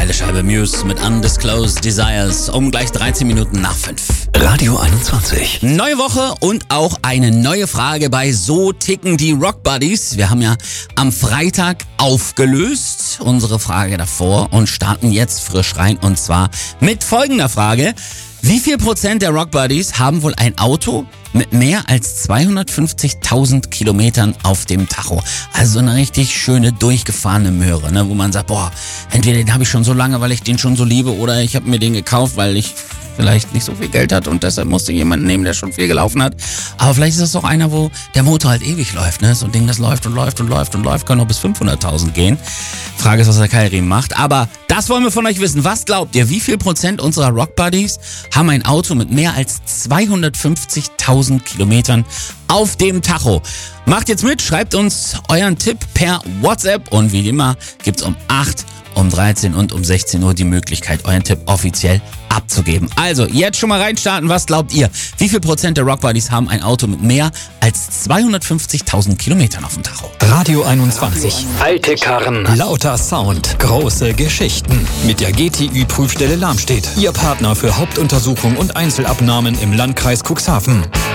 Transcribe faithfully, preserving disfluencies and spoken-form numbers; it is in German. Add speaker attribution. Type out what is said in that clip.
Speaker 1: Geile Scheibe Muse mit Undisclosed Desires um gleich dreizehn Minuten nach fünf.
Speaker 2: Radio einundzwanzig.
Speaker 1: Neue Woche und auch eine neue Frage bei So ticken die Rock Buddies. Wir haben ja am Freitag aufgelöst unsere Frage davor und starten jetzt frisch rein, und zwar mit folgender Frage. Wie viel Prozent der Rock Buddies haben wohl ein Auto mit mehr als zweihundertfünfzigtausend Kilometern auf dem Tacho? Also eine richtig schöne durchgefahrene Möhre, ne, wo man sagt, boah, entweder den habe ich schon so lange, weil ich den schon so liebe, oder ich habe mir den gekauft, weil ich vielleicht nicht so viel Geld hat und deshalb musste jemanden nehmen, der schon viel gelaufen hat. Aber vielleicht ist das doch einer, wo der Motor halt ewig läuft, ne? So ein Ding, das läuft und läuft und läuft und läuft, kann auch bis fünfhunderttausend gehen. Frage ist, was der Keilriemen macht. Aber das wollen wir von euch wissen. Was glaubt ihr, wie viel Prozent unserer Rock Buddies haben ein Auto mit mehr als zweihundertfünfzigtausend Kilometern auf dem Tacho? Macht jetzt mit, schreibt uns euren Tipp per WhatsApp und wie immer gibt's um acht, um dreizehn und um sechzehn Uhr die Möglichkeit, euren Tipp offiziell abzugeben. Also, jetzt schon mal reinstarten. Was glaubt ihr? Wie viel Prozent der Rock Buddies haben ein Auto mit mehr als zweihundertfünfzigtausend Kilometern auf dem Tacho?
Speaker 2: Radio einundzwanzig. Alte Karren. Lauter Sound. Große Geschichten. Mit der G T Ü-Prüfstelle Lamstedt. Ihr Partner für Hauptuntersuchung und Einzelabnahmen im Landkreis Cuxhaven.